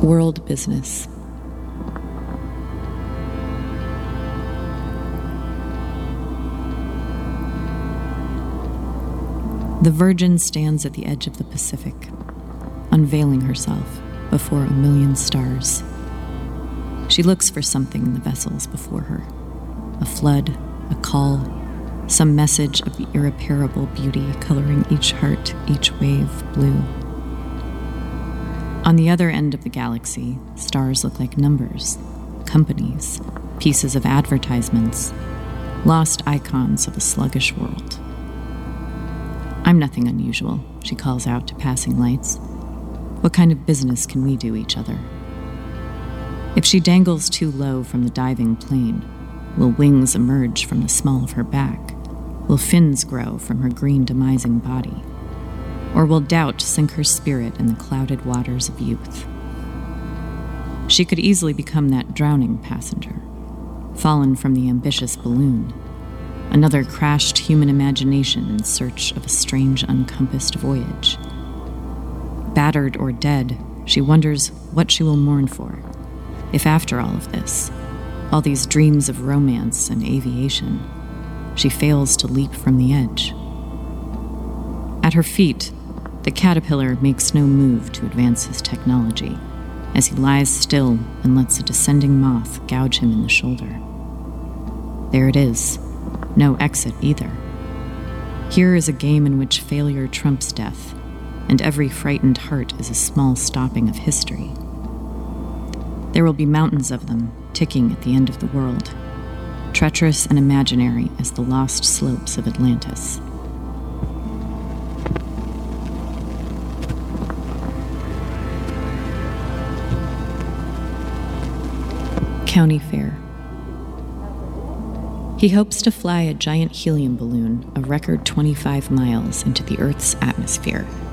World business. The Virgin stands at the edge of the Pacific, unveiling herself before a million stars. She looks for something in the vessels before her, a flood, a call, some message of the irreparable beauty coloring each heart, each wave blue. On the other end of the galaxy, stars look like numbers, companies, pieces of advertisements, lost icons of a sluggish world. I'm nothing unusual, she calls out to passing lights. What kind of business can we do each other? If she dangles too low from the diving plane, will wings emerge from the small of her back? Will fins grow from her green demising body? Or will doubt sink her spirit in the clouded waters of youth? She could easily become that drowning passenger, fallen from the ambitious balloon, another crashed human imagination in search of a strange, uncompassed voyage. Battered or dead, she wonders what she will mourn for, if after all of this, all these dreams of romance and aviation, she fails to leap from the edge. At her feet, the caterpillar makes no move to advance his technology, as he lies still and lets a descending moth gouge him in the shoulder. There it is. No exit either. Here is a game in which failure trumps death, and every frightened heart is a small stopping of history. There will be mountains of them, ticking at the end of the world, treacherous and imaginary as the lost slopes of Atlantis. County Fair. He hopes to fly a giant helium balloon a record 25 miles into the Earth's atmosphere